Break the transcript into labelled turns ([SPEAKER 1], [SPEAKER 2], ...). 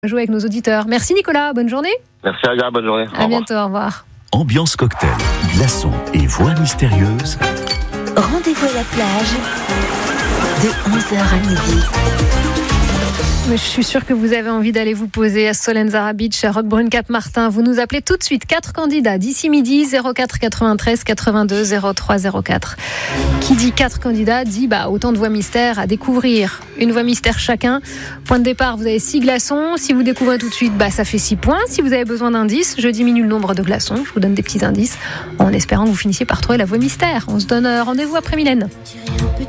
[SPEAKER 1] Jouer avec nos auditeurs. Merci Nicolas, bonne journée.
[SPEAKER 2] Merci Alia, bonne journée.
[SPEAKER 1] À bientôt, au revoir.
[SPEAKER 3] Ambiance cocktail, glaçons et voix mystérieuse.
[SPEAKER 4] Rendez-vous à la plage de 11h à midi.
[SPEAKER 1] Mais je suis sûre que vous avez envie d'aller vous poser à Solenzara Beach, à Roquebrune Cap-Martin. Vous nous appelez tout de suite, 4 candidats d'ici midi, 04 93 82 03 04. Qui dit 4 candidats dit autant de voix mystères à découvrir. Une voix mystère chacun. Point de départ, vous avez 6 glaçons. Si vous découvrez tout de suite, ça fait 6 points. Si vous avez besoin d'indices, je diminue le nombre de glaçons. Je vous donne des petits indices en espérant que vous finissiez par trouver la voix mystère. On se donne rendez-vous après Mylène.